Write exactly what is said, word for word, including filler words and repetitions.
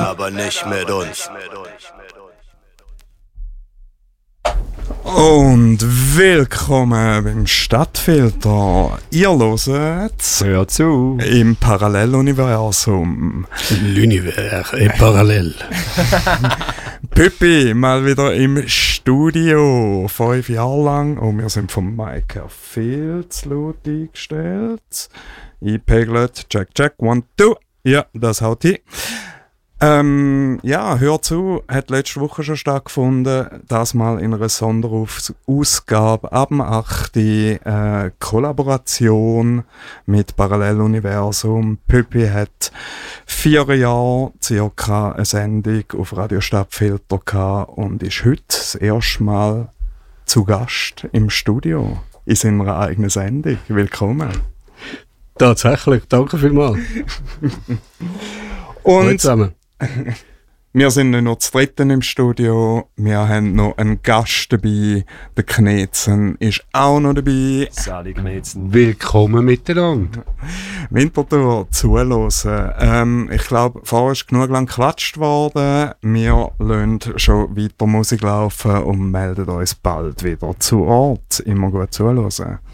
aber nicht mit uns. Und willkommen beim Stadtfilter. Ihr hört Hör zu. Im Paralleluniversum. L'univers est parallel. Püppi, mal wieder im Studio. Fünf Jahre lang. Und wir sind vom Mic her viel zu laut eingestellt. Eingepegelt. Check, check. One, two. Ja, das haut hin. Ähm, ja, hör zu, hat letzte Woche schon stattgefunden, das mal in einer Sonderausgabe ab dem achten äh, Kollaboration mit Paralleluniversum. Püppi hat vier Jahre circa eine Sendung auf Radio Stadtfilter gehabt und ist heute das erste Mal zu Gast im Studio in seiner eigenen Sendung. Willkommen. Tatsächlich, danke vielmals. Und Hallo zusammen. Wir sind nicht nur zu dritten im Studio, wir haben noch einen Gast dabei, der Knetzen ist auch noch dabei. Sali Knetzen. Willkommen miteinander. Winterthur, zuhören. Ähm, ich glaube, vorher ist genug lang gequatscht worden. Wir lassen schon weiter Musik laufen und melden uns bald wieder zu Ort. Immer gut zuhören.